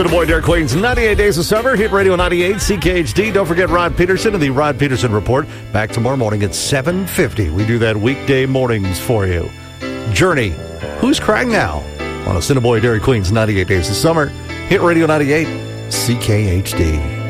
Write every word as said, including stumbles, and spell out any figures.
Cinnamon Dairy Queen's ninety-eight Days of Summer, Hit Radio ninety-eight, C K H D. Don't forget Rod Peterson and the Rod Peterson Report. Back tomorrow morning at seven fifty. We do that weekday mornings for you. Journey, Who's Crying Now? On a Cinnamon Dairy Queen's ninety-eight Days of Summer, Hit Radio ninety-eight, C K H D.